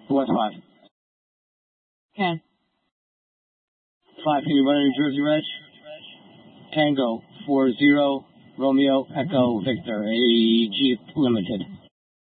What's 5? Can. 5, can you run a New Jersey Reg? Tango 40 Romeo Echo Victor, a Jeep Limited.